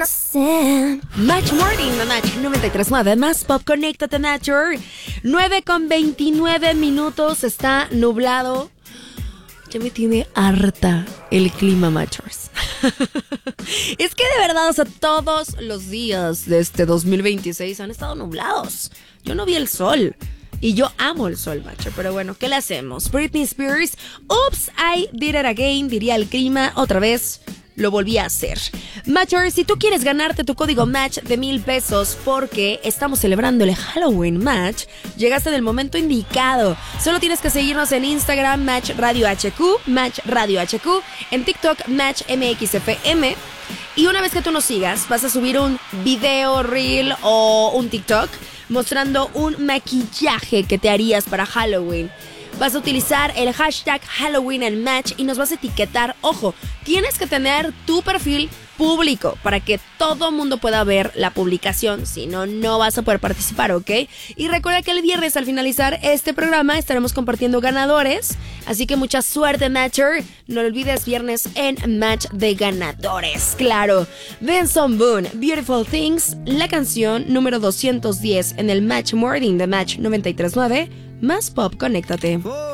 Match Morning, the Match 93.9, más pop, conéctate, Matcher. 9:29, está nublado. Ya me tiene harta el clima, Matchers. Es que de verdad, o sea, todos los días de este 2026 han estado nublados. Yo no vi el sol. Y yo amo el sol, Matcher, pero bueno, ¿qué le hacemos? Britney Spears, oops, I did it again, diría el clima, otra vez lo volví a hacer. Matcher, si tú quieres ganarte tu código Match de $1,000 porque estamos celebrando el Halloween Match, llegaste en el momento indicado. Solo tienes que seguirnos en Instagram, Match Radio HQ, Match Radio HQ, en TikTok, Match MXFM. Y una vez que tú nos sigas, vas a subir un video, reel o un TikTok mostrando un maquillaje que te harías para Halloween. Vas a utilizar el hashtag Halloween and Match y nos vas a etiquetar. Ojo, tienes que tener tu perfil público para que todo mundo pueda ver la publicación. Si no, no vas a poder participar, ¿ok? Y recuerda que el viernes, al finalizar este programa, estaremos compartiendo ganadores. Así que mucha suerte, Matcher. No lo olvides, viernes en Match de Ganadores. Claro, Benson Boone, Beautiful Things, la canción número 210 en el Match Morning de Match 93.9. Más pop, conéctate.